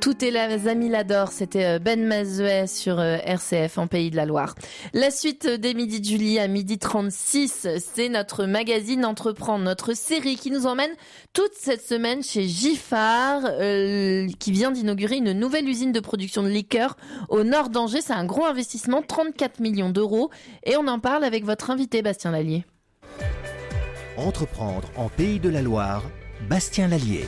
Toutes et les amis l'adorent, c'était Ben Mazuet sur RCF en Pays de la Loire. La suite des Midi de Julie à 12h36, c'est notre magazine Entreprendre, notre série qui nous emmène toute cette semaine chez Giffard, qui vient d'inaugurer une nouvelle usine de production de liqueurs au nord d'Angers. C'est un gros investissement, 34 millions d'euros. Et on en parle avec votre invité Bastien Lallier. Entreprendre en Pays de la Loire, Bastien Lallier.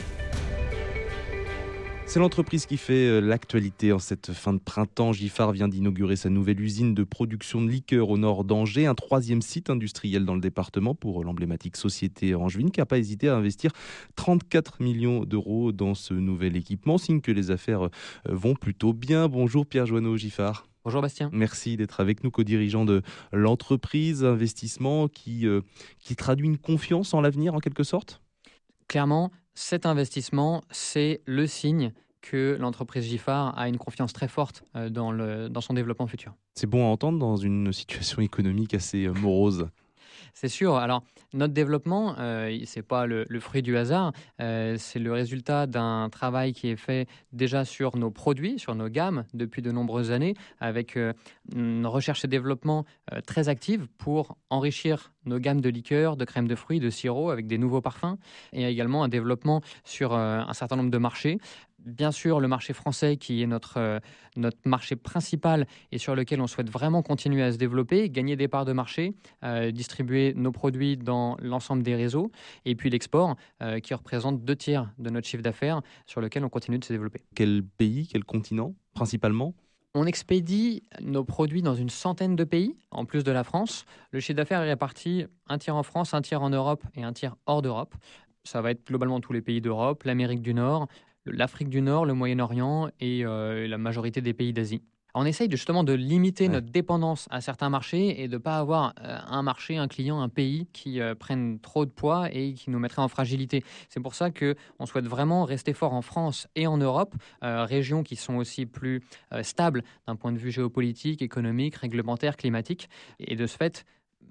C'est l'entreprise qui fait l'actualité en cette fin de printemps. Giffard vient d'inaugurer sa nouvelle usine de production de liqueurs au nord d'Angers, un troisième site industriel dans le département pour l'emblématique société angevine qui n'a pas hésité à investir 34 millions d'euros dans ce nouvel équipement, signe que les affaires vont plutôt bien. Bonjour Pierre Joanneau, Giffard. Bonjour Bastien. Merci d'être avec nous, co-dirigeant de l'entreprise, investissement qui traduit une confiance en l'avenir en quelque sorte. Clairement, cet investissement, c'est le signe que l'entreprise Giffard a une confiance très forte dans son développement futur. C'est bon à entendre dans une situation économique assez morose. C'est sûr. Alors, notre développement, ce n'est pas le fruit du hasard. C'est le résultat d'un travail qui est fait déjà sur nos produits, sur nos gammes, depuis de nombreuses années, avec une recherche et développement très active pour enrichir nos gammes de liqueurs, de crèmes de fruits, de sirops, avec des nouveaux parfums, et également un développement sur un certain nombre de marchés. Bien sûr, le marché français qui est notre marché principal et sur lequel on souhaite vraiment continuer à se développer, gagner des parts de marché, distribuer nos produits dans l'ensemble des réseaux, et puis l'export qui représente 2/3 de notre chiffre d'affaires sur lequel on continue de se développer. Quel pays, quel continent principalement ? On expédie nos produits dans une centaine de pays, en plus de la France. Le chiffre d'affaires est réparti 1/3 en France, 1/3 en Europe et 1/3 hors d'Europe. Ça va être globalement tous les pays d'Europe, l'Amérique du Nord, l'Afrique du Nord, le Moyen-Orient et la majorité des pays d'Asie. On essaye justement de limiter notre dépendance à certains marchés et de ne pas avoir un marché, un client, un pays qui prennent trop de poids et qui nous mettrait en fragilité. C'est pour ça qu'on souhaite vraiment rester fort en France et en Europe, régions qui sont aussi plus stables d'un point de vue géopolitique, économique, réglementaire, climatique. Et de ce fait,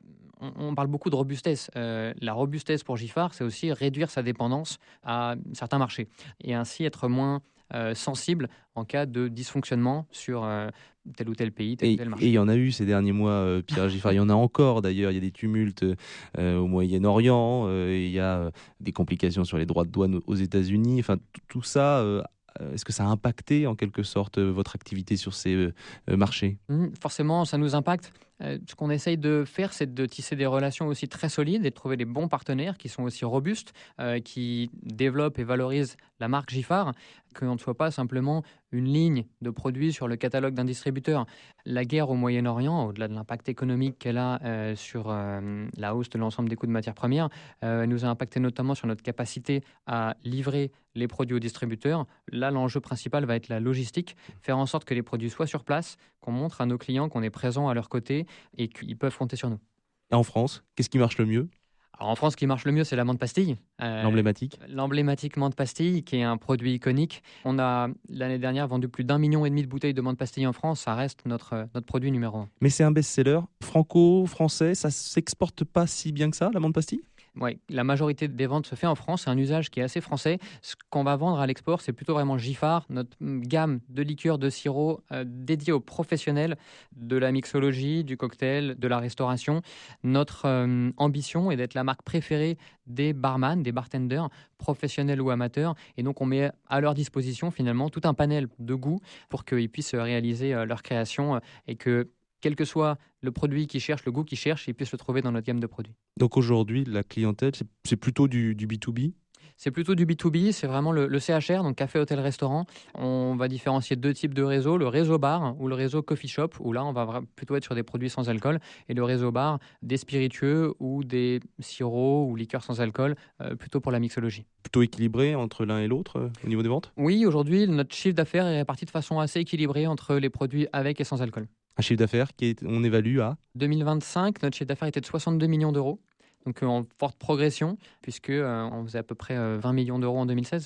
on parle beaucoup de robustesse. La robustesse pour Giffard, c'est aussi réduire sa dépendance à certains marchés et ainsi être moins sensible en cas de dysfonctionnement sur tel ou tel pays, tel ou tel marché. Et il y en a eu ces derniers mois, Pierre Giffard. Il y en a encore d'ailleurs. Il y a des tumultes au Moyen-Orient. Il y a des complications sur les droits de douane aux États-Unis. Enfin, tout ça. Est-ce que ça a impacté en quelque sorte votre activité sur ces marchés ? Forcément, ça nous impacte. Ce qu'on essaye de faire, c'est de tisser des relations aussi très solides et de trouver des bons partenaires qui sont aussi robustes, qui développent et valorisent la marque Giffard, qu'on ne soit pas simplement une ligne de produits sur le catalogue d'un distributeur. La guerre au Moyen-Orient, au-delà de l'impact économique qu'elle a sur la hausse de l'ensemble des coûts de matières premières, nous a impacté notamment sur notre capacité à livrer les produits aux distributeurs. Là, l'enjeu principal va être la logistique, faire en sorte que les produits soient sur place, qu'on montre à nos clients qu'on est présent à leur côté et qu'ils peuvent compter sur nous. Et en France, qu'est-ce qui marche le mieux ? Alors en France, ce qui marche le mieux, c'est la menthe pastille. L'emblématique menthe pastille, qui est un produit iconique. On a, l'année dernière, vendu plus d'1,5 million de bouteilles de menthe pastille en France. Ça reste notre produit numéro 1. Mais c'est un best-seller franco-français. Ça ne s'exporte pas si bien que ça, la menthe pastille ? Oui, la majorité des ventes se fait en France. C'est un usage qui est assez français. Ce qu'on va vendre à l'export, c'est plutôt vraiment Giffard, notre gamme de liqueurs, de sirop dédiée aux professionnels de la mixologie, du cocktail, de la restauration. Notre ambition est d'être la marque préférée des barman, des bartenders, professionnels ou amateurs. Et donc, on met à leur disposition finalement tout un panel de goûts pour qu'ils puissent réaliser leur création et que quel que soit le produit qu'ils cherchent, le goût qu'ils cherchent, ils puissent le trouver dans notre gamme de produits. Donc aujourd'hui, la clientèle, c'est plutôt du B2B ? C'est plutôt du B2B, c'est vraiment le CHR, donc café, hôtel, restaurant. On va différencier 2 types de réseaux, le réseau bar ou le réseau coffee shop, où là on va plutôt être sur des produits sans alcool, et le réseau bar, des spiritueux ou des sirops ou liqueurs sans alcool, plutôt pour la mixologie. Plutôt équilibré entre l'un et l'autre au niveau des ventes ? Oui, aujourd'hui, notre chiffre d'affaires est réparti de façon assez équilibrée entre les produits avec et sans alcool. Un chiffre d'affaires on évalue à 2025, notre chiffre d'affaires était de 62 millions d'euros. Donc en forte progression, puisqu'on faisait à peu près 20 millions d'euros en 2016.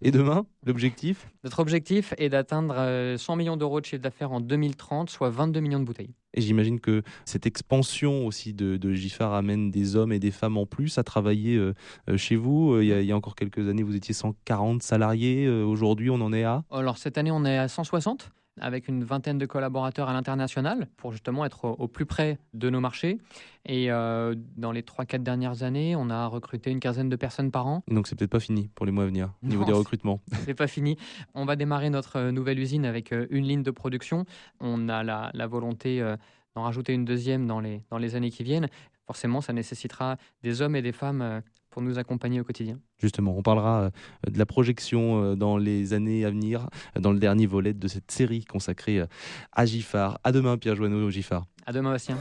Et demain, l'objectif ? Notre objectif est d'atteindre 100 millions d'euros de chiffre d'affaires en 2030, soit 22 millions de bouteilles. Et j'imagine que cette expansion aussi de Giffard amène des hommes et des femmes en plus à travailler chez vous. Il y a encore quelques années, vous étiez 140 salariés. Aujourd'hui, on en est à ? Alors cette année, on est à 160, avec une vingtaine de collaborateurs à l'international, pour justement être au plus près de nos marchés. Et dans les 3-4 dernières années, on a recruté une quinzaine de personnes par an. Donc c'est peut-être pas fini pour les mois à venir, au niveau Non, des recrutements. C'est pas fini. On va démarrer notre nouvelle usine avec une ligne de production. On a la volonté d'en rajouter une deuxième dans les années qui viennent. Forcément, ça nécessitera des hommes et des femmes pour nous accompagner au quotidien. Justement, on parlera de la projection dans les années à venir, dans le dernier volet de cette série consacrée à Giffard. À demain, Pierre Joanneau, Giffard. À demain, Bastien.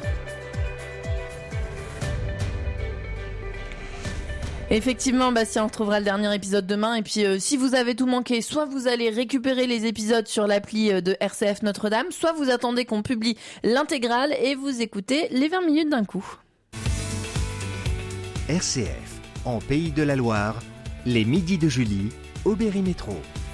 Effectivement, Bastien, on retrouvera le dernier épisode demain. Et puis, si vous avez tout manqué, soit vous allez récupérer les épisodes sur l'appli de RCF Notre-Dame, soit vous attendez qu'on publie l'intégrale et vous écoutez les 20 minutes d'un coup. RCF, en Pays de la Loire, les midis de Julie, au Berry Métro.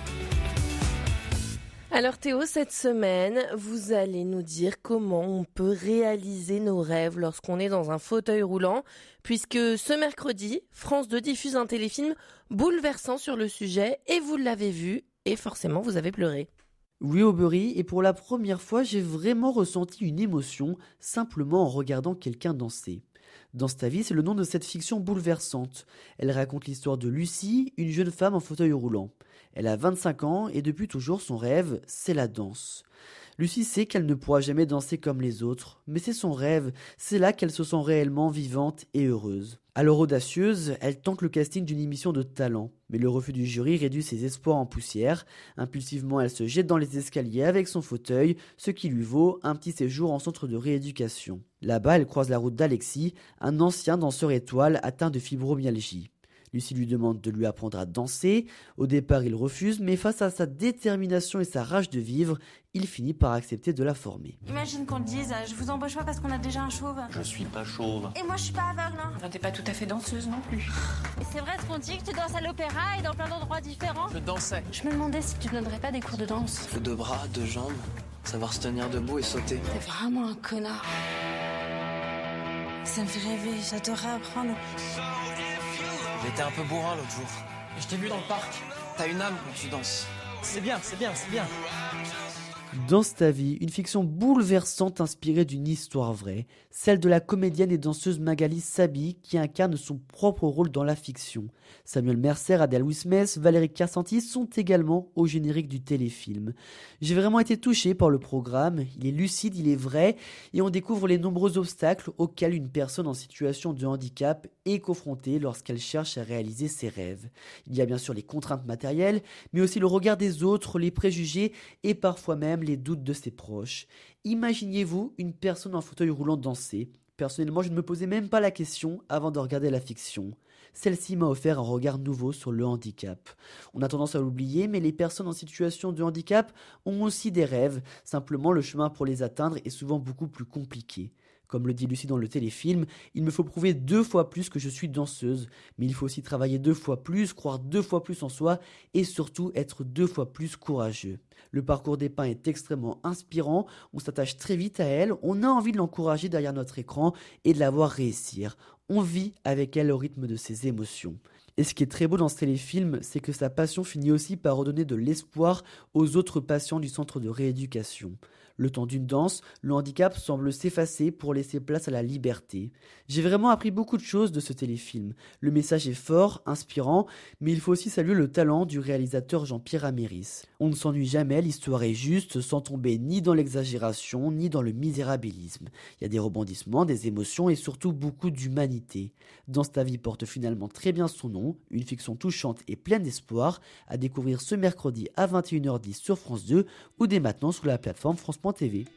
Alors Théo, cette semaine, vous allez nous dire comment on peut réaliser nos rêves lorsqu'on est dans un fauteuil roulant, puisque ce mercredi, France 2 diffuse un téléfilm bouleversant sur le sujet, et vous l'avez vu, et forcément vous avez pleuré. Oui, Aubery, et pour la première fois, j'ai vraiment ressenti une émotion simplement en regardant quelqu'un danser. Danse ta vie, c'est le nom de cette fiction bouleversante. Elle raconte l'histoire de Lucie, une jeune femme en fauteuil roulant. Elle a 25 ans et depuis toujours son rêve, c'est la danse. Lucie sait qu'elle ne pourra jamais danser comme les autres, mais c'est son rêve, c'est là qu'elle se sent réellement vivante et heureuse. Alors audacieuse, elle tente le casting d'une émission de talent, mais le refus du jury réduit ses espoirs en poussière. Impulsivement, elle se jette dans les escaliers avec son fauteuil, ce qui lui vaut un petit séjour en centre de rééducation. Là-bas, elle croise la route d'Alexis, un ancien danseur étoile atteint de fibromyalgie. Lucie lui demande de lui apprendre à danser. Au départ, il refuse, mais face à sa détermination et sa rage de vivre, il finit par accepter de la former. Imagine qu'on te dise, je vous embauche pas parce qu'on a déjà un chauve. Je suis pas chauve. Et moi je suis pas aveugle. Hein. Enfin, t'es pas tout à fait danseuse non plus. Et c'est vrai ce qu'on dit que tu danses à l'opéra et dans plein d'endroits différents. Je dansais. Je me demandais si tu donnerais pas des cours de danse. Faut 2 bras, 2 jambes, savoir se tenir debout et sauter. T'es vraiment un connard. Ça me fait rêver, j'adorerais apprendre. J'étais un peu bourrin l'autre jour. Je t'ai vu dans le parc. T'as une âme quand tu danses. C'est bien, c'est bien, c'est bien. Danse ta vie, une fiction bouleversante inspirée d'une histoire vraie, celle de la comédienne et danseuse Magali Sabi qui incarne son propre rôle dans la fiction. Samuel Mercer, Adèle Wismès, Valérie Carsanti sont également au générique du téléfilm. J'ai vraiment été touché par le programme, il est lucide, il est vrai, et on découvre les nombreux obstacles auxquels une personne en situation de handicap est confrontée lorsqu'elle cherche à réaliser ses rêves. Il y a bien sûr les contraintes matérielles, mais aussi le regard des autres, les préjugés et parfois même les doutes de ses proches. Imaginez-vous une personne en fauteuil roulant danser. Personnellement, je ne me posais même pas la question avant de regarder la fiction. Celle-ci m'a offert un regard nouveau sur le handicap. On a tendance à l'oublier, mais les personnes en situation de handicap ont aussi des rêves. Simplement, le chemin pour les atteindre est souvent beaucoup plus compliqué. Comme le dit Lucie dans le téléfilm, il me faut prouver 2 fois plus que je suis danseuse, mais il faut aussi travailler 2 fois plus, croire 2 fois plus en soi et surtout être 2 fois plus courageux. Le parcours des Pins est extrêmement inspirant, on s'attache très vite à elle, on a envie de l'encourager derrière notre écran et de la voir réussir. On vit avec elle au rythme de ses émotions. Et ce qui est très beau dans ce téléfilm, c'est que sa passion finit aussi par redonner de l'espoir aux autres patients du centre de rééducation. Le temps d'une danse, le handicap semble s'effacer pour laisser place à la liberté. J'ai vraiment appris beaucoup de choses de ce téléfilm. Le message est fort, inspirant, mais il faut aussi saluer le talent du réalisateur Jean-Pierre Améris. On ne s'ennuie jamais, l'histoire est juste, sans tomber ni dans l'exagération, ni dans le misérabilisme. Il y a des rebondissements, des émotions et surtout beaucoup d'humanité. Danse ta vie porte finalement très bien son nom, une fiction touchante et pleine d'espoir, à découvrir ce mercredi à 21h10 sur France 2 ou dès maintenant sur la plateforme France.tv.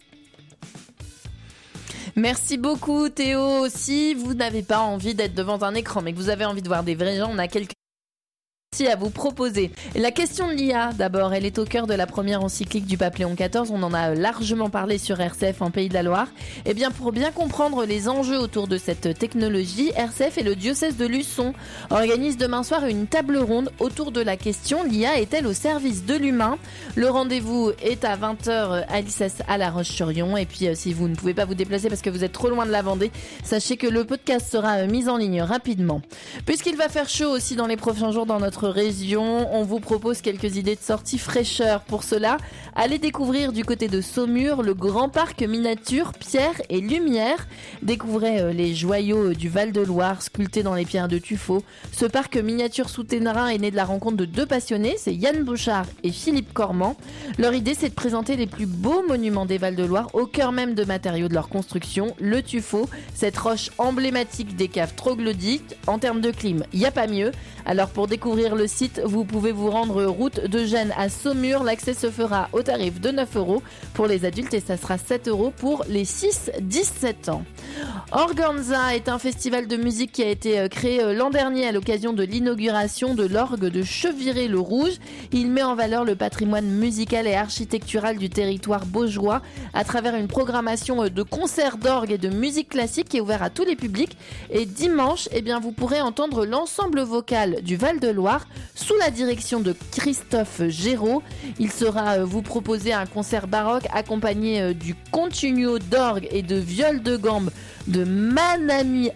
Merci beaucoup Théo. Si vous n'avez pas envie d'être devant un écran mais que vous avez envie de voir des vrais gens, on a quelques sorties à vous proposer. La question de l'IA, d'abord, elle est au cœur de la première encyclique du pape Léon XIV. On en a largement parlé sur RCF en Pays de la Loire. Eh bien, pour bien comprendre les enjeux autour de cette technologie, RCF et le diocèse de Luçon organisent demain soir une table ronde autour de la question: l'IA est-elle au service de l'humain? Le rendez-vous est à 20h à l'ICES à La Roche-sur-Yon. Et puis, si vous ne pouvez pas vous déplacer parce que vous êtes trop loin de la Vendée, sachez que le podcast sera mis en ligne rapidement. Puisqu'il va faire chaud aussi dans les prochains jours dans notre région, on vous propose quelques idées de sortie fraîcheur. Pour cela, allez découvrir du côté de Saumur le grand parc miniature Pierre et Lumière. Découvrez les joyaux du Val-de-Loire sculptés dans les pierres de tuffeau. Ce parc miniature souterrain est né de la rencontre de deux passionnés, c'est Yann Bouchard et Philippe Cormand. Leur idée, c'est de présenter les plus beaux monuments des Val-de-Loire au cœur même de matériaux de leur construction, le tuffeau, cette roche emblématique des caves troglodytes. En termes de clim, il n'y a pas mieux. Alors pour découvrir le site, vous pouvez vous rendre route de Gênes à Saumur. L'accès se fera au tarif de 9 € pour les adultes et ça sera 7 € pour les 6-17 ans. Organza est un festival de musique qui a été créé l'an dernier à l'occasion de l'inauguration de l'orgue de Cheviré-le-Rouge. Il met en valeur le patrimoine musical et architectural du territoire baugeois à travers une programmation de concerts d'orgue et de musique classique qui est ouverte à tous les publics. Et dimanche, vous pourrez entendre l'ensemble vocal du Val-de-Loire sous la direction de Christophe Géraud. Il sera vous proposer un concert baroque accompagné du continuo d'orgue et de viol de gambe de Manami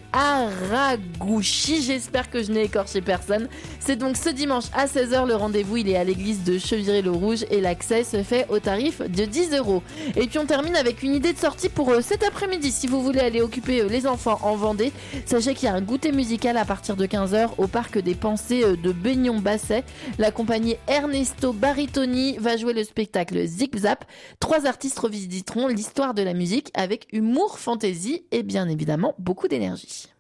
Haraguchi. J'espère que je n'ai écorché personne. C'est donc ce dimanche à 16h. Le rendez-vous, il est à l'église de Cheviré-le-Rouge et l'accès se fait au tarif de 10 €. Et puis on termine avec une idée de sortie pour cet après-midi. Si vous voulez aller occuper les enfants en Vendée, sachez qu'il y a un goûter musical à partir de 15h au parc des Pensées de Beignon-Basset. La compagnie Ernesto Baritoni va jouer le spectacle Zip Zap. 3 artistes revisiteront l'histoire de la musique avec humour, fantaisie et bien évidemment beaucoup d'énergie.